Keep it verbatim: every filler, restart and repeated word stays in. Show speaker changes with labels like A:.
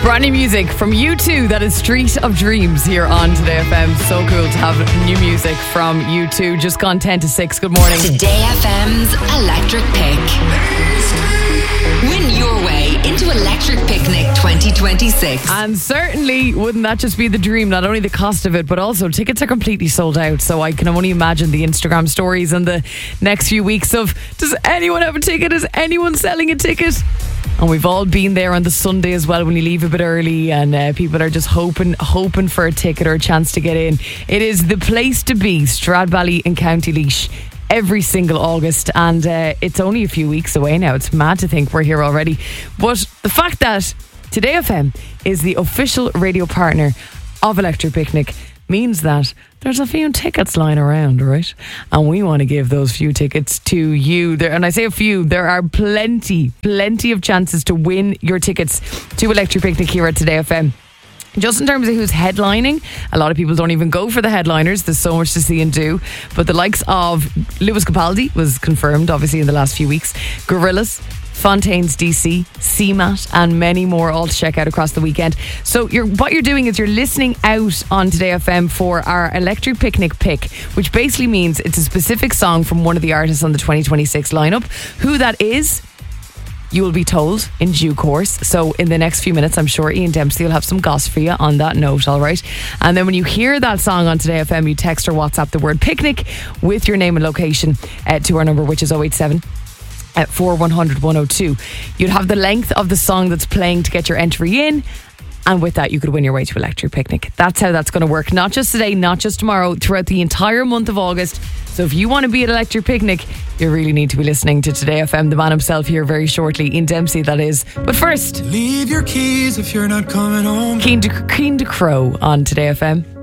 A: Brand new music from U two, that is Street of Dreams here on Today F M. So cool to have new music from U two. Just gone ten to six. Good morning.
B: Today F M's Electric Pick. Win your way into Electric Picnic twenty twenty-six.
A: And certainly wouldn't that just be the dream? Not only the cost of it, but also tickets are completely sold out. So I can only imagine the Instagram stories and the next few weeks of, does anyone have a ticket? Is anyone selling a ticket? And we've all been there on the Sunday as well when you leave a bit early and uh, people are just hoping hoping for a ticket or a chance to get in. It is the place to be, Stradbally in County Laois, every single August, and uh, it's only a few weeks away now. It's mad to think we're here already. But the fact that Today F M is the official radio partner of Electric Picnic means that there's a few tickets lying around, right? And we want to give those few tickets to you. There, and I say a few, there are plenty, plenty of chances to win your tickets to Electric Picnic here at Today F M. Just in terms of who's headlining, a lot of people don't even go for the headliners. There's so much to see and do. But the likes of Lewis Capaldi was confirmed, obviously, in the last few weeks. Gorillaz, Fontaines D C, C M A T, and many more, all to check out across the weekend. So you're, what you're doing is you're listening out on Today F M for our Electric Picnic pick, which basically means it's a specific song from one of the artists on the twenty twenty-six lineup. Who that is, you will be told in due course. So in the next few minutes, I'm sure Ian Dempsey will have some goss for you on that note, all right? And then when you hear that song on Today F M, you text or WhatsApp the word picnic with your name and location uh, to our number, which is oh eight seven at four one hundred one oh two. You'd have the length of the song that's playing to get your entry in, and with that you could win your way to Electric Picnic. That's how that's going to work, not just today, not just tomorrow, throughout the entire month of August. So if you want to be at Electric Picnic, you really need to be listening to Today F M. The man himself here very shortly, Ian Dempsey, that is. But first,
C: leave your keys if you're not coming home.
A: Keen to, Keen to Crow on Today F M.